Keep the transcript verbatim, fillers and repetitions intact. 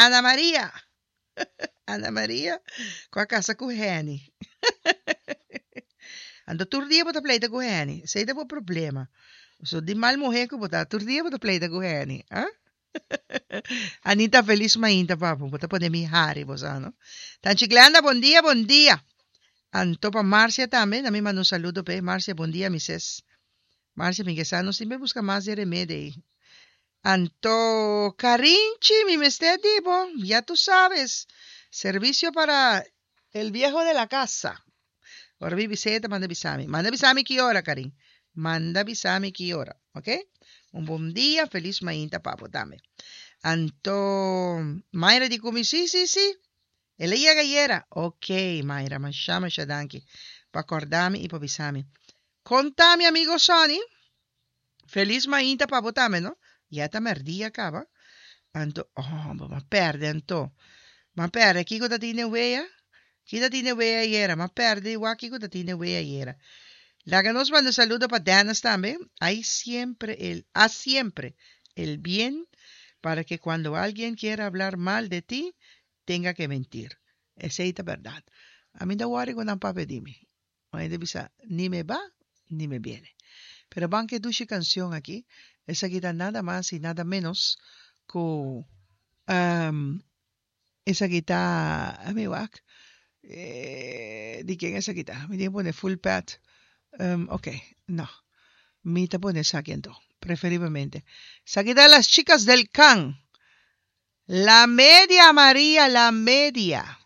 Ana Maria. Ana Maria, com a casa com o Reni. Ando todo dia para pleita com o Reni. Sei da o problema. So di mal morrer que botar todo dia para pleita com o Reni. Ah? Anita feliz mainta, papo. Bota poder me hari, bozano. Tanchiglanda, bom dia, bom dia. Anto para Márcia também, também manda um saludo para Márcia, bom dia, misses. Márcia Miguesano, sempre busca mais de remédio aí. Anto Carinchi, mi mestedivo, ya tú sabes. Servicio para el viejo de la casa. Ahora vi visita, manda bisami. Manda bisami que hora, Karin. Manda bisami que hora, ¿ok? Un buen día, feliz mainta, papo, dame. Anto, Mayra di come sí, sí, sí. Ela ia gallera. Ok, Mayra, ma chama shadanki. Pa acordarme e pa bisami. Contame, amigo Sonny. Feliz mainta, papo, dame, no? Ya ta merdia acaba. Anto, oh, ma perde, Anto. Ma perde, chi cosa tiene wea? Chi da tiene wea iera? Ma perde, igual chi cosa tiene wea iera. La que nos manda saludo para Danas también. Hay siempre el, haz siempre el bien para que cuando alguien quiera hablar mal de ti, tenga que mentir. Esa es la verdad. A mí da worry con un papá dime. Ni me va, ni me viene. Pero van que duche canción aquí. Esa guita nada más y nada menos que um, esa guita, a mi wak. Eh, ¿De quién es esa guita? Me tiene pone full pat. Um, ok, no. Mi te pone saquendo, preferiblemente. Esa guita de las chicas del can. La media, María, la media.